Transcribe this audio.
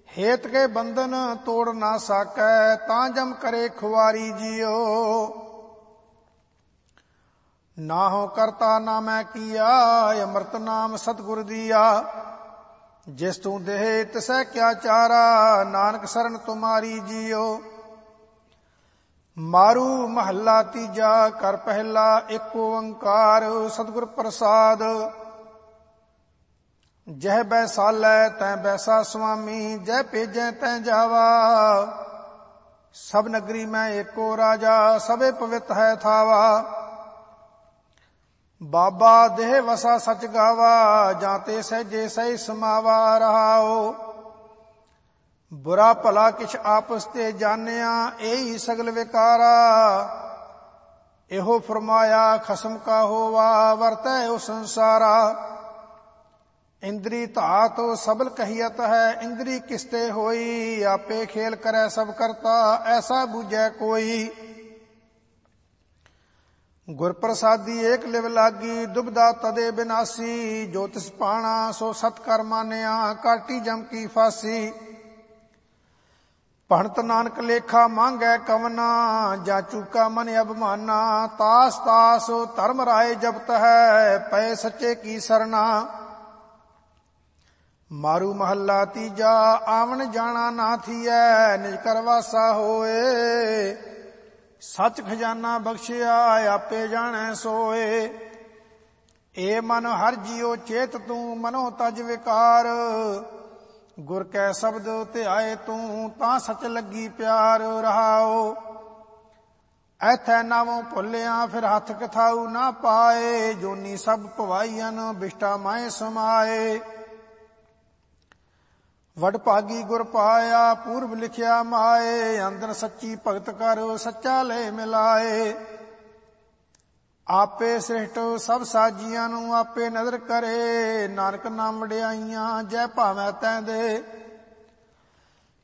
ਹੇਤ ਕੇ ਬੰਧਨ ਤੋੜ ਨਾ ਸਾਕੈ, ਤਾਂ ਜਮ ਕਰੇ ਖੁਆਰੀ ਜੀਓ। ਨਾਹੋ ਕਰਤਾ ਨਾ ਮੈਂ ਕੀਆ, ਅੰਮ੍ਰਿਤ ਨਾਮ ਸਤਿਗੁਰ ਦੀਆ। ਜਿਸ ਤੂੰ ਦੇਹ ਤਿਸੈ ਕਿਆ ਚਾਰਾ, ਨਾਨਕ ਸਰਨ ਤੁਮਾਰੀ ਜੀਓ। ਮਾਰੂ ਮਹੱਲਾ ਤੀਜਾ, ਕਰ ਪਹਿਲਾ ਏਕ ਓੰਕਾਰ, ਸਤਿਗੁਰ ਪ੍ਰਸਾਦ। ਜਹ ਬੈਸਾਲੈ ਤੈ ਬੈਸਾ ਸੁਆਮੀ, ਜਹ ਭੇਜੈ ਤੈ ਜਾਵਾ। ਸਭ ਨਗਰੀ ਮੈਂ ਏਕੋ ਰਾਜਾ, ਸਭੇ ਪਵਿੱਤ ਹੈ ਥਾਵਾ। ਬਾਬਾ ਦੇਹ ਵਸਾ ਸਚ ਗਾਵਾ, ਜਾਂ ਤੇ ਸਹਿਜੇ ਸਹਿ ਸਮਾਵਾ ਰਹਾਓ। ਬੁਰਾ ਭਲਾ ਕਿਛ ਆਪਸ ਤੇ ਜਾਣਿਆ, ਇਹੀ ਸਗਲ ਵਿਕਾਰਾ। ਇਹੋ ਫਰਮਾਇਆ ਖਸਮ ਕਾ ਹੋਵਾ, ਵਰਤੈ ਉਹ ਸੰਸਾਰਾ। ਇੰਦਰੀ ਧਾਤ ਸਬਲ ਕਹੀਅਤ ਹੈ, ਇੰਦਰੀ ਕਿਸਤੇ ਹੋਈ। ਆਪੇ ਖੇਲ ਕਰੈ ਸਭ ਕਰਤਾ, ਐਸਾ ਬੂਝੈ ਕੋਈ। ਗੁਰ ਪ੍ਰਸਾਦੀ ਏਕ ਲਿਵ ਲਾਗੀ, ਦੁਬਦਾ ਤਦੇ ਬਿਨਾਸੀ। ਜੋ ਤਿਸ ਪਾਣਾ ਸੋ ਸਤ ਕਰ ਮਾਨਿਆ, ਕਾਟੀ ਜਮ ਕੀ ਫਾਸੀ। ਭਣਤ ਨਾਨਕ ਲੇਖਾ ਮੰਗੈ ਕਵਨਾ, ਜਾਂ ਚੂਕਾ ਮਨ ਅਭਮਾਨਾ। ਤਾਸ ਤਾਸ ਧਰਮ ਰਾਏ ਜਪਤ ਹੈ, ਪਏ ਸੱਚੇ ਕੀ ਸਰਨਾ। ਮਾਰੂ ਮਹੱਲਾ ਤੀਜਾ, ਆਵਣ ਜਾਣਾ ਨਾ ਥੀਐ, ਨਿਜ ਕਰ ਵਾਸਾ ਹੋਏ। ਸੱਚ ਖਜ਼ਾਨਾ ਬਖਸ਼ਿਆ, ਆਪੇ ਜਾਣੈ ਸੋਏ। ਏ ਮਨ ਹਰ ਜੀਉ ਚੇਤ ਤੂੰ, ਮਨੋ ਤਜ ਵਿਕਾਰ। ਗੁਰ ਕੈ ਸ਼ਬਦ ਧਿਆਏ ਤੂੰ, ਤਾਂ ਸਚ ਲੱਗੀ ਪਿਆਰ ਰਹਾਓ। ਐਥੈ ਨਾਵੋਂ ਭੁੱਲਿਆ, ਫਿਰ ਹੱਥ ਕਥਾਊ ਨਾ ਪਾਏ। ਜੋਨੀ ਸਭ ਭਵਾਈਅਨ, ਬਿਸ਼ਟਾ ਮਾਏ ਸਮਾਏ। ਵਡ ਭਾਗੀ ਗੁਰ ਪਾਇਆ, ਪੂਰਬ ਲਿਖਿਆ ਮਾਏ। ਅੰਦਰ ਸੱਚੀ ਭਗਤ ਕਰ, ਸੱਚਾ ਲੈ ਮਿਲਾਏ। ਆਪੇ ਸ੍ਰਿਸ਼ਟ ਸਭ ਸਾਜੀਆਂ ਨੂੰ, ਆਪੇ ਨਦਰ ਕਰੇ। ਨਾਨਕ ਨਾਮ ਵਡਿਆਈਆਂ, ਜੈ ਭਾਵੈ ਤੈਂ ਦੇ।